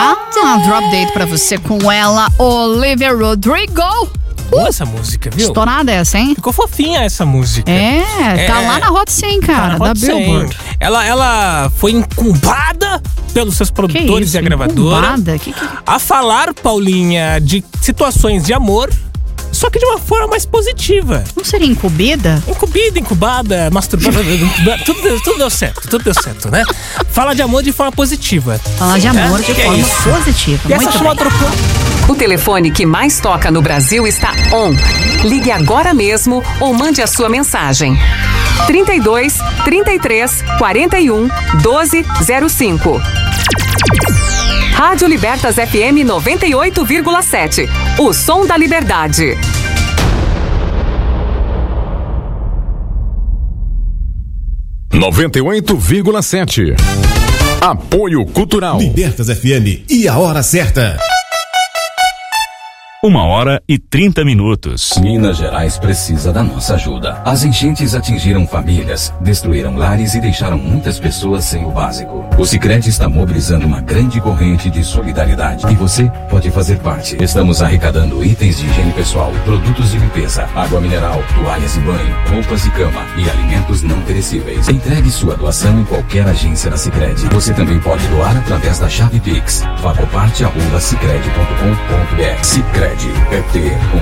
Drop Date pra você com ela, Olivia Rodrigo. Boa essa música, viu? Estourada essa, hein? Ficou fofinha essa música. Tá lá na Hot 100, cara, da Billboard. Ela foi incubada pelos seus produtores e a gravadora a falar, Paulinha, de situações de amor, só que de uma forma mais positiva. Não seria incubida? Incubada, masturbada, tudo deu certo, né? Fala de amor de forma positiva. Fala de amor de forma positiva. E essa chama trocou. O telefone que mais toca no Brasil está on. Ligue agora mesmo ou mande a sua mensagem. 32 33 41 12 05. Rádio Libertas FM 98,7. O som da liberdade. – 98,7. Apoio Cultural. Libertas FM e a hora certa. 1h30. Minas Gerais precisa da nossa ajuda. As enchentes atingiram famílias, destruíram lares e deixaram muitas pessoas sem o básico. O Sicredi está mobilizando uma grande corrente de solidariedade e você pode fazer parte. Estamos arrecadando itens de higiene pessoal, produtos de limpeza, água mineral, toalhas de banho, roupas de cama e alimentos não perecíveis. Entregue sua doação em qualquer agência da Sicredi. Você também pode doar através da chave Pix. Facoparte@sicredi.com.br. Sicredi é ter com